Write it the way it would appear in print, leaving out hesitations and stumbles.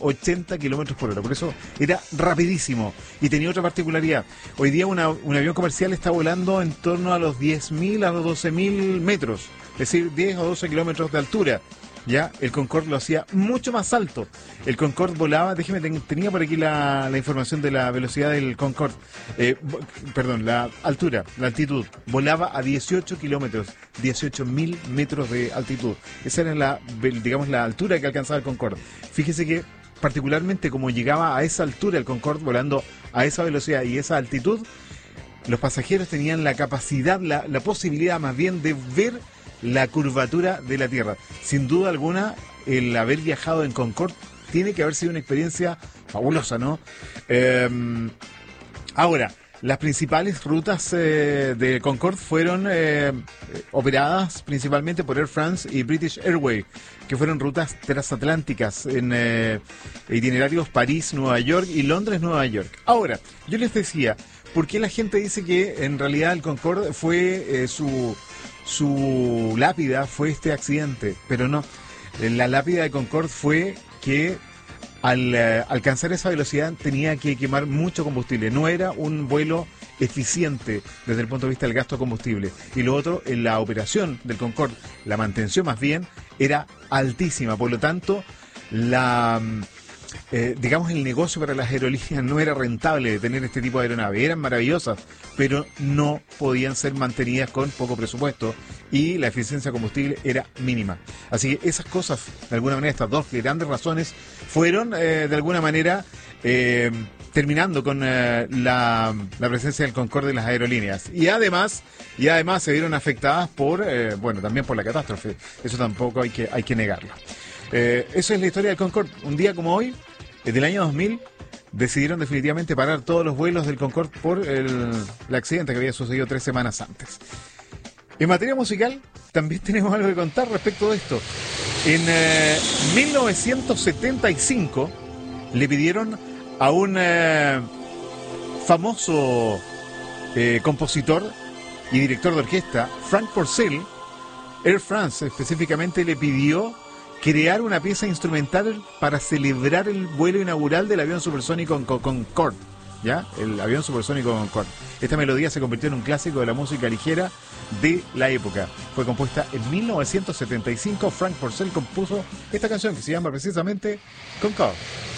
80 kilómetros por hora. Por eso era rapidísimo. Y tenía otra particularidad. Hoy día un avión comercial está volando en torno a los 10.000 a los 12.000 metros. Es decir, 10 o 12 kilómetros de altura. Ya, el Concorde lo hacía mucho más alto. El Concorde volaba, tenía por aquí la información de la velocidad del Concorde. Perdón, la altura, la altitud. Volaba a 18 kilómetros, 18.000 metros de altitud. Esa era la altura que alcanzaba el Concorde. Fíjese que particularmente como llegaba a esa altura el Concorde volando a esa velocidad y esa altitud, los pasajeros tenían la capacidad, la posibilidad más bien de ver la curvatura de la Tierra. Sin duda alguna, el haber viajado en Concorde tiene que haber sido una experiencia fabulosa, ¿no? Ahora, las principales rutas de Concorde fueron operadas principalmente por Air France y British Airways, que fueron rutas transatlánticas en itinerarios París-Nueva York y Londres-Nueva York. Ahora, yo les decía, ¿por qué la gente dice que en realidad el Concorde fue su lápida fue este accidente? Pero no, la lápida de Concorde fue que al alcanzar esa velocidad tenía que quemar mucho combustible. No era un vuelo eficiente desde el punto de vista del gasto de combustible. Y lo otro, en la operación del Concorde, la mantención más bien, era altísima. Por lo tanto, el negocio para las aerolíneas no era rentable tener este tipo de aeronaves. Eran maravillosas, pero no podían ser mantenidas con poco presupuesto y la eficiencia de combustible era mínima. Así que esas cosas, de alguna manera, estas dos grandes razones fueron de alguna manera terminando con la presencia del Concorde en las aerolíneas. Y además se vieron afectadas también por la catástrofe. Eso tampoco hay que negarlo. Eso es la historia del Concorde. Un día como hoy, del año 2000, decidieron definitivamente parar todos los vuelos del Concorde por el accidente que había sucedido 3 semanas antes. En materia musical, también tenemos algo que contar respecto de esto. En 1975 le pidieron a un famoso compositor y director de orquesta, Frank Purcell, Air France específicamente le pidió crear una pieza instrumental para celebrar el vuelo inaugural del avión supersónico Concorde, ¿ya? El avión supersónico Concorde. Esta melodía se convirtió en un clásico de la música ligera de la época. Fue compuesta en 1975. Frank Purcell compuso esta canción que se llama precisamente Concorde.